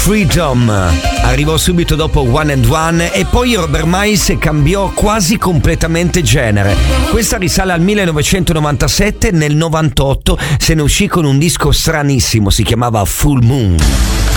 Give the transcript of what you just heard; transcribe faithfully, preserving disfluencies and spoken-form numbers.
Freedom arrivò subito dopo One and One e poi Robert Miles cambiò quasi completamente genere. Questa risale al millenovecentonovantasette, nel novantotto se ne uscì con un disco stranissimo, si chiamava Full Moon.